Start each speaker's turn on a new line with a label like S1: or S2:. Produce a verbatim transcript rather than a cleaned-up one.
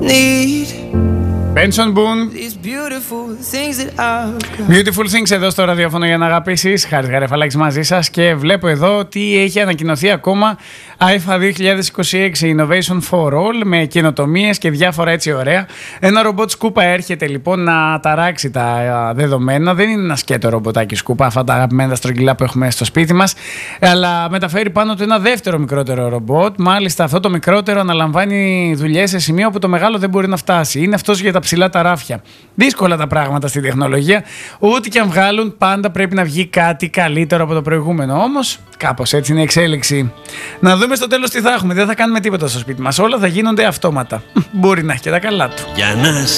S1: need.
S2: Benson Boone.
S1: These beautiful things that I've got.
S2: Beautiful Things εδώ στο ραδιόφωνο για να αγαπήσεις. Χάρης Γαρεφαλάκης μαζί σας και βλέπω εδώ ότι έχει ανακοινωθεί ακόμα άι εφ έι δύο χιλιάδες είκοσι έξι Innovation for All με καινοτομίες και διάφορα έτσι ωραία. Ένα ρομπότ σκούπα έρχεται λοιπόν να ταράξει τα δεδομένα. Δεν είναι ένα σκέτο ρομποτάκι σκούπα, αυτά τα αγαπημένα στρογγυλά που έχουμε στο σπίτι μας, αλλά μεταφέρει πάνω του ένα δεύτερο μικρότερο ρομπότ. Μάλιστα αυτό το μικρότερο αναλαμβάνει δουλειές σε σημείο που το μεγάλο δεν μπορεί να φτάσει. Είναι αυτός για τα ψηλά τα ράφια. Δύσκολα τα πράγματα στην τεχνολογία. Ό,τι και αν βγάλουν, πάντα πρέπει να βγει κάτι καλύτερο από το προηγούμενο. Όμως, κάπως έτσι είναι η εξέλιξη. Να δούμε στο τέλος τι θα έχουμε. Δεν θα κάνουμε τίποτα στο σπίτι μας. Όλα θα γίνονται αυτόματα. Μπορεί να έχει και τα καλά του.
S3: Για να